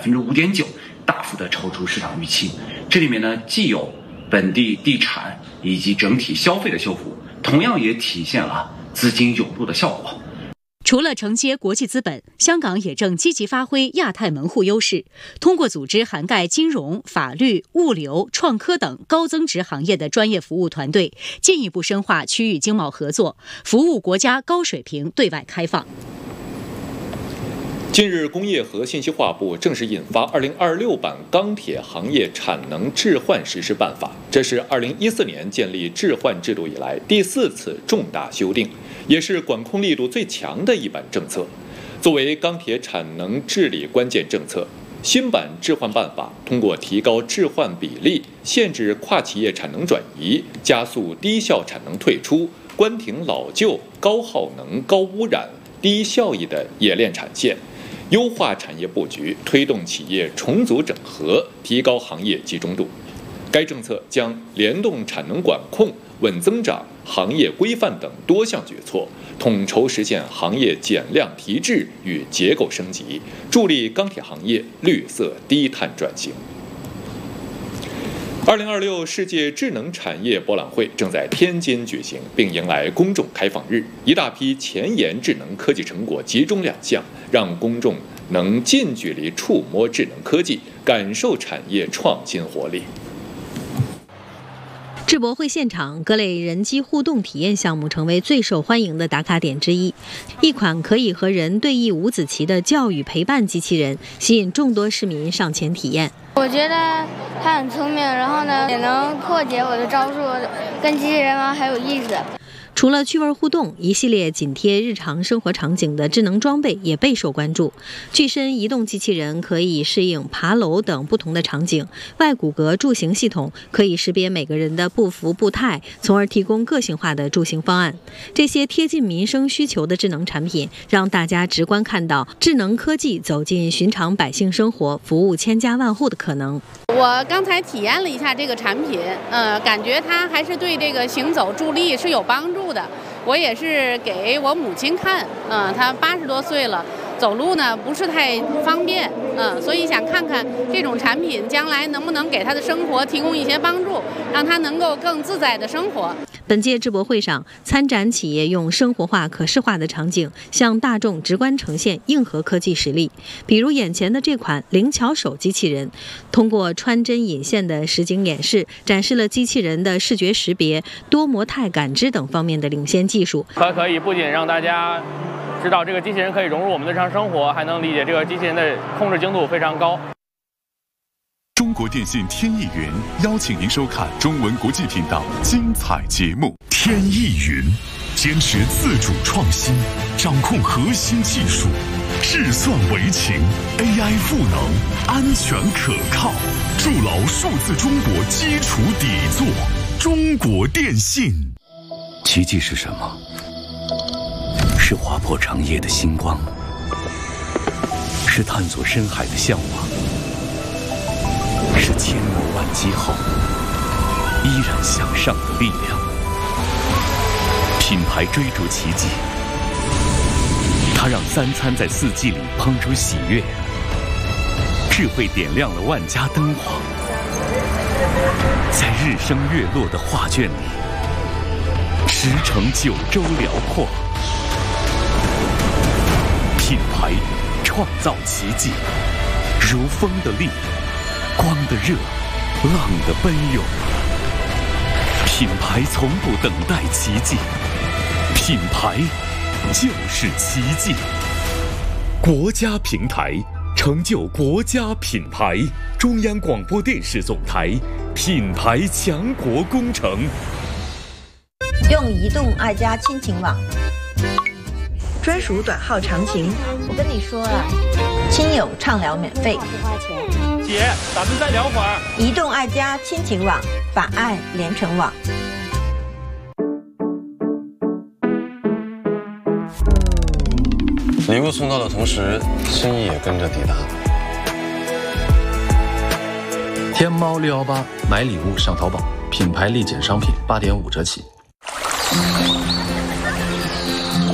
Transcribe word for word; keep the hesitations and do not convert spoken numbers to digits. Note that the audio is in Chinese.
分之五点九，大幅的超出市场预期。这里面呢，既有本地地产以及整体消费的修复，同样也体现了资金涌入的效果。 除了承接国际资本，香港也正积极发挥亚太门户优势，通过组织涵盖金融、法律、物流、创科等高增值行业的专业服务团队，进一步深化区域经贸合作，服务国家高水平对外开放。 近日，工业和信息化部正式印发二零二六版钢铁行业产能置换实施办法，这是二零一四年建立置换制度以来第四次重大修订，也是管控力度最强的一版政策。作为钢铁产能治理关键政策，新版置换办法通过提高置换比例、限制跨企业产能转移、加速低效产能退出、关停老旧、高耗能、高污染、低效益的冶炼产线，优化产业布局，推动企业重组整合，提高行业集中度。该政策将联动产能管控、稳增长、行业规范等多项举措，统筹实现行业减量提质与结构升级，助力钢铁行业绿色低碳转型。二零二六世界智能产业博览会正在天津举行，并迎来公众开放日，一大批前沿智能科技成果集中亮相，让公众能近距离触摸智能科技，感受产业创新活力。 智博会现场，各类人机互动体验项目成为最受欢迎的打卡点之一。一款可以和人对弈五子棋的教育陪伴机器人，吸引众多市民上前体验。 我觉得它很聪明，然后呢也能破解我的招数，跟机器人玩很有意思。 除了趣味互动，一系列紧贴日常生活场景的智能装备也备受关注。具身移动机器人可以适应爬楼等不同的场景，外骨骼助行系统可以识别每个人的步幅步态，从而提供个性化的助行方案。这些贴近民生需求的智能产品，让大家直观看到智能科技走进寻常百姓生活，服务千家万户的可能。 我刚才体验了一下这个产品，呃，感觉它还是对这个行走助力是有帮助的。我也是给我母亲看，嗯、呃，她八十多岁了，走路呢不是太方便，嗯、呃，所以想看看这种产品将来能不能给她的生活提供一些帮助，让她能够更自在的生活。 本届智博会上，参展企业用生活化、可视化的场景，向大众直观呈现硬核科技实力。比如眼前的这款灵巧手机器人，通过穿针引线的实景演示，展示了机器人的视觉识别、多模态感知等方面的领先技术。 它可以不仅让大家知道这个机器人可以融入我们的日常生活，还能理解这个机器人的控制精度非常高。 中国电信天翼云邀请您收看中文国际频道精彩节目。天翼云坚持自主创新，掌控核心技术，智算为情 ，A I 赋能，安全可靠，筑牢数字中国基础底座。中国电信。 奇迹是什么？是划破长夜的星光，是探索深海的向往，是千磨万击后依然向上的力量。品牌追逐奇迹，它让三餐在四季里烹出喜悦，智慧点亮了万家灯火，在日升月落的画卷里，驰骋九州辽阔。品牌创造奇迹，如风的力，光的热，浪的奔涌。品牌从不等待奇迹，品牌就是奇迹。国家平台成就国家品牌，中央广播电视总台品牌强国工程。 用移动爱家亲情网，专属短号长情。我跟你说了，亲友畅聊免费。 姐，咱们再聊会儿。 移动爱家亲情网，把爱连成网。 礼物送到的同时，心意也跟着抵达。 天猫六一八买礼物上淘宝，品牌立减商品八点五折起。